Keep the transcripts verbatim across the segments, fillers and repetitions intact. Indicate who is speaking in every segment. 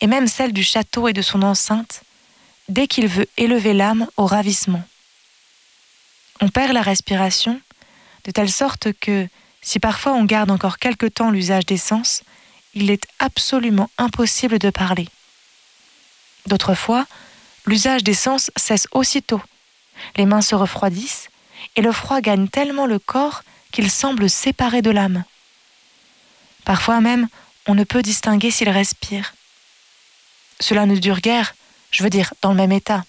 Speaker 1: et même celle du château et de son enceinte, dès qu'il veut élever l'âme au ravissement. On perd la respiration, de telle sorte que, si parfois on garde encore quelque temps l'usage des sens, il est absolument impossible de parler. D'autres fois, l'usage des sens cesse aussitôt. Les mains se refroidissent, et le froid gagne tellement le corps qu'il semble séparé de l'âme. Parfois même, on ne peut distinguer s'il respire. Cela ne dure guère, je veux dire, dans le même état.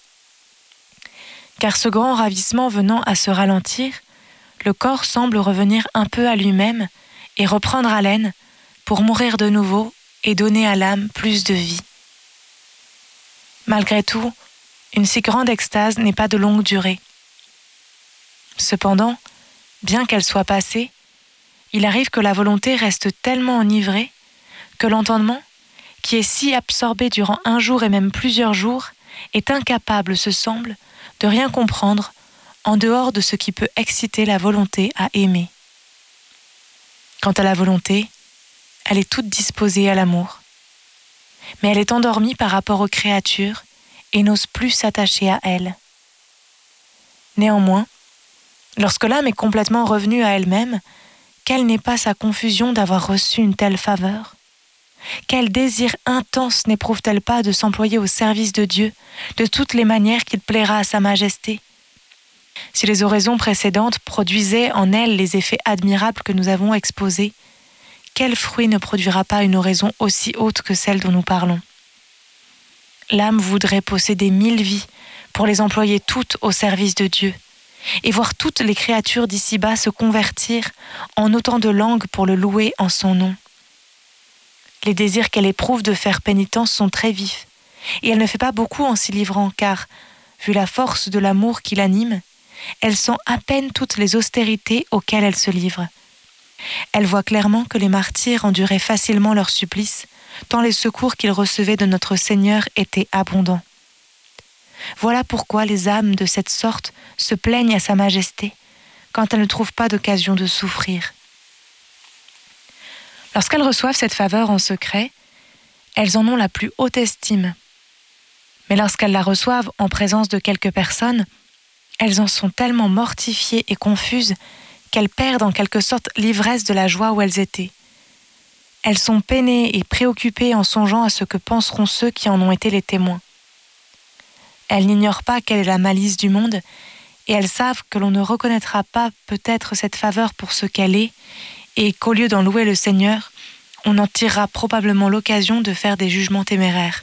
Speaker 1: Car ce grand ravissement venant à se ralentir, le corps semble revenir un peu à lui-même et reprendre haleine pour mourir de nouveau et donner à l'âme plus de vie. Malgré tout, une si grande extase n'est pas de longue durée. Cependant, bien qu'elle soit passée, il arrive que la volonté reste tellement enivrée que l'entendement, qui est si absorbé durant un jour et même plusieurs jours, est incapable, se semble, de rien comprendre en dehors de ce qui peut exciter la volonté à aimer. Quant à la volonté, elle est toute disposée à l'amour. Mais elle est endormie par rapport aux créatures et n'ose plus s'attacher à elles. Néanmoins, lorsque l'âme est complètement revenue à elle-même, quelle n'est pas sa confusion d'avoir reçu une telle faveur ? Quel désir intense n'éprouve-t-elle pas de s'employer au service de Dieu, de toutes les manières qu'il plaira à sa majesté ? Si les oraisons précédentes produisaient en elle les effets admirables que nous avons exposés, quel fruit ne produira pas une oraison aussi haute que celle dont nous parlons ? L'âme voudrait posséder mille vies pour les employer toutes au service de Dieu et voir toutes les créatures d'ici-bas se convertir en autant de langues pour le louer en son nom. Les désirs qu'elle éprouve de faire pénitence sont très vifs, et elle ne fait pas beaucoup en s'y livrant, car, vu la force de l'amour qui l'anime, elle sent à peine toutes les austérités auxquelles elle se livre. Elle voit clairement que les martyrs enduraient facilement leur supplice, tant les secours qu'ils recevaient de notre Seigneur étaient abondants. Voilà pourquoi les âmes de cette sorte se plaignent à sa majesté, quand elles ne trouvent pas d'occasion de souffrir. Lorsqu'elles reçoivent cette faveur en secret, elles en ont la plus haute estime. Mais lorsqu'elles la reçoivent en présence de quelques personnes, elles en sont tellement mortifiées et confuses qu'elles perdent en quelque sorte l'ivresse de la joie où elles étaient. Elles sont peinées et préoccupées en songeant à ce que penseront ceux qui en ont été les témoins. Elles n'ignorent pas quelle est la malice du monde, et elles savent que l'on ne reconnaîtra pas peut-être cette faveur pour ce qu'elle est, et qu'au lieu d'en louer le Seigneur, on en tirera probablement l'occasion de faire des jugements téméraires.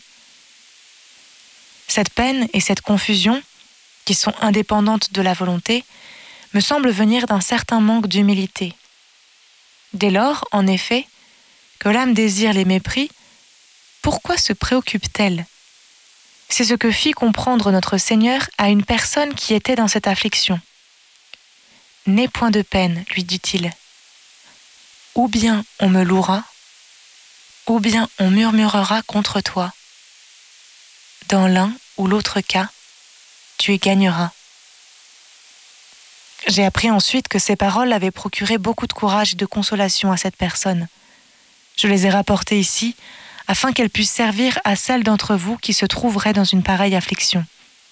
Speaker 1: Cette peine et cette confusion, qui sont indépendantes de la volonté, me semblent venir d'un certain manque d'humilité. Dès lors, en effet, que l'âme désire les mépris, pourquoi se préoccupe-t-elle ? C'est ce que fit comprendre notre Seigneur à une personne qui était dans cette affliction. « N'aie point de peine, lui dit-il. Ou bien on me louera, ou bien on murmurera contre toi. Dans l'un ou l'autre cas, tu y gagneras. » J'ai appris ensuite que ces paroles avaient procuré beaucoup de courage et de consolation à cette personne. Je les ai rapportées ici, afin qu'elles puissent servir à celles d'entre vous qui se trouveraient dans une pareille affliction.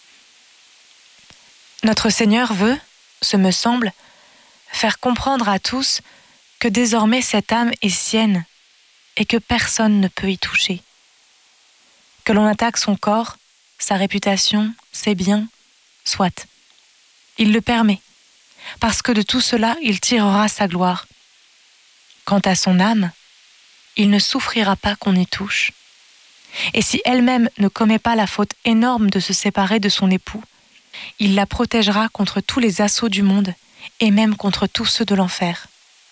Speaker 1: Notre Seigneur veut, ce me semble, faire comprendre à tous que désormais cette âme est sienne et que personne ne peut y toucher. Que l'on attaque son corps, sa réputation, ses biens, soit. Il le permet, parce que de tout cela il tirera sa gloire. Quant à son âme, il ne souffrira pas qu'on y touche. Et si elle-même ne commet pas la faute énorme de se séparer de son époux, il la protégera contre tous les assauts du monde et même contre tous ceux de l'enfer.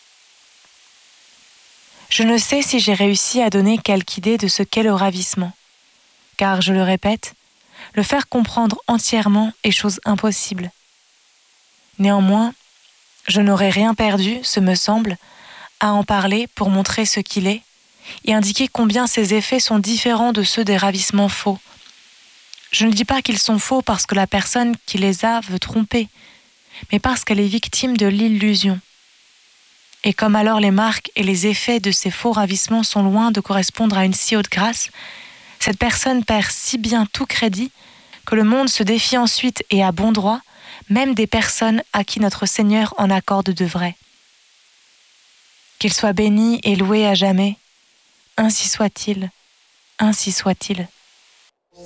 Speaker 1: Je ne sais si j'ai réussi à donner quelque idée de ce qu'est le ravissement, car, je le répète, le faire comprendre entièrement est chose impossible. Néanmoins, je n'aurais rien perdu, ce me semble, à en parler pour montrer ce qu'il est et indiquer combien ses effets sont différents de ceux des ravissements faux. Je ne dis pas qu'ils sont faux parce que la personne qui les a veut tromper, mais parce qu'elle est victime de l'illusion. Et comme alors les marques et les effets de ces faux ravissements sont loin de correspondre à une si haute grâce, Cette personne perd si bien tout crédit que le monde se défie ensuite et à bon droit, même des personnes à qui notre Seigneur en accorde de vrai. Qu'il soit béni et loué à jamais, ainsi soit-il, ainsi soit-il.